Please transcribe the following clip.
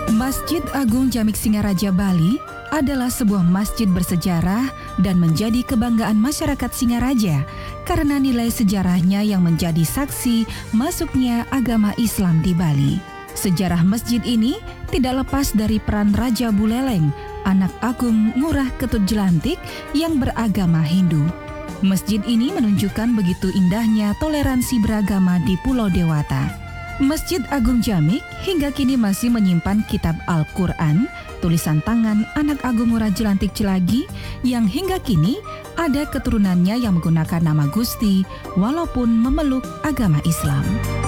Masjid Agung Jamik Singaraja Bali adalah sebuah masjid bersejarah dan menjadi kebanggaan masyarakat Singaraja karena nilai sejarahnya yang menjadi saksi masuknya agama Islam di Bali. Sejarah masjid ini tidak lepas dari peran Raja Buleleng, anak Agung Ngurah Ketut Jelantik yang beragama Hindu. Masjid ini menunjukkan begitu indahnya toleransi beragama di Pulau Dewata. Masjid Agung Jamik hingga kini masih menyimpan kitab Al-Quran, tulisan tangan anak Agung Ngurah Jelantik Celagi yang hingga kini ada keturunannya yang menggunakan nama Gusti walaupun memeluk agama Islam.